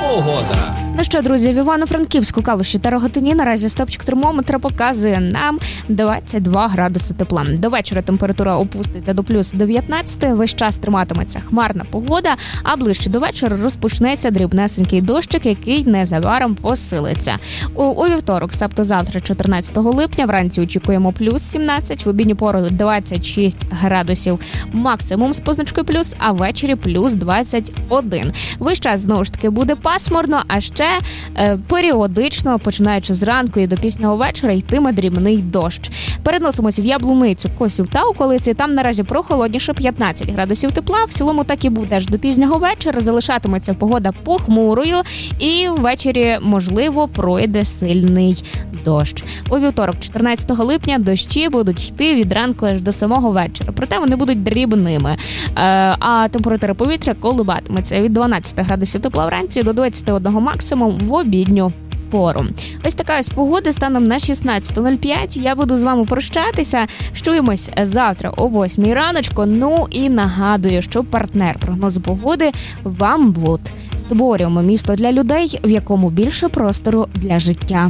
Погода. Ну що, друзі, в Івано-Франківську, Калуші та Рогатині наразі стопчик термометра показує нам 22 градуси тепла. До вечора температура опуститься до плюс 19, весь час триматиметься хмарна погода, а ближче до вечора розпочнеться дрібнесенький дощик, який незабаром посилиться. У вівторок, тобто завтра, 14 липня, вранці очікуємо плюс 17, в обідню пору 26 градусів максимум з позначкою плюс, а ввечері плюс 21. Весь час, знову ж таки, буде пасмурно, а ще періодично, починаючи зранку і до пізнього вечора, йтиме дрібний дощ. Переносимось в Яблуницю, Косів та околиці. Там наразі прохолодніше, 15 градусів тепла. В цілому так і буде аж до пізнього вечора. Залишатиметься погода похмурою і ввечері, можливо, пройде сильний дощ. У вівторок, 14 липня, дощі будуть йти від ранку аж до самого вечора. Проте вони будуть дрібними. А температура повітря коливатиметься від 12 градусів тепла вранці до 21 максимум в обідню пору. Ось така ось погода станом на 16:05. Я буду з вами прощатися. Чуємось завтра о 8 раночку. Ну і нагадую, що партнер прогнозу погоди «Вамбут». Створюємо місто для людей, в якому більше простору для життя.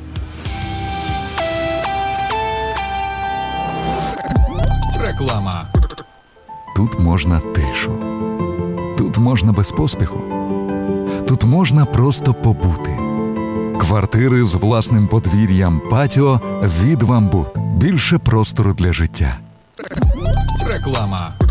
Реклама. Тут можна тишу. Тут можна без поспіху. Тут можна просто побути. Квартири з власним подвір'ям, патіо від «Вамбут». Більше простору для життя. Реклама.